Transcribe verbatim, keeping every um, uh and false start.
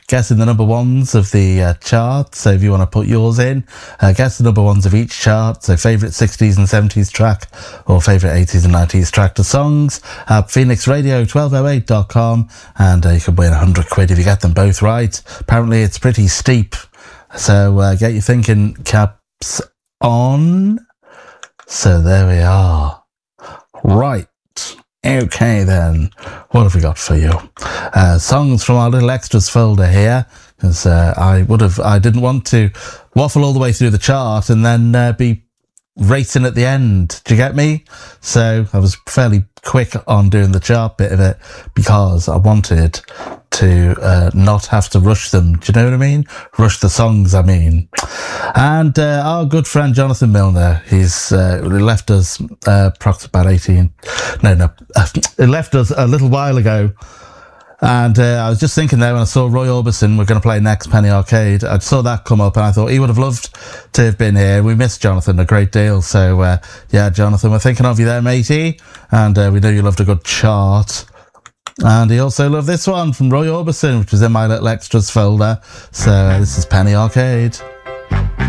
guessing the number ones of the uh, chart. So if you want to put yours in, uh, guess the number ones of each chart. So favourite sixties and seventies track or favourite eighties and nineties track to songs at phoenix radio twelve oh eight dot com, and uh, you can win one hundred quid if you get them both right. Apparently it's pretty steep, so uh, get your thinking caps on. So there we are. Right. Okay then, what have we got for you? Uh, songs from our little extras folder here, because uh, I would have, I didn't want to waffle all the way through the chart and then uh, be racing at the end. Do you get me? So I was fairly quick on doing the chart bit of it because I wanted to uh, not have to rush them. Do you know what I mean? Rush the songs, I mean. And uh, our good friend Jonathan Milner, he's uh, left us uh, approximately about eighteen, no, no, uh, he left us a little while ago. And uh, I was just thinking there when I saw Roy Orbison, we're going to play next Penny Arcade. I saw that come up and I thought he would have loved to have been here. We miss Jonathan a great deal. So, uh, yeah, Jonathan, we're thinking of you there, matey. And uh, we know you loved a good chart. And he also loved this one from Roy Orbison, which was in my little extras folder. So uh, this is Penny Arcade.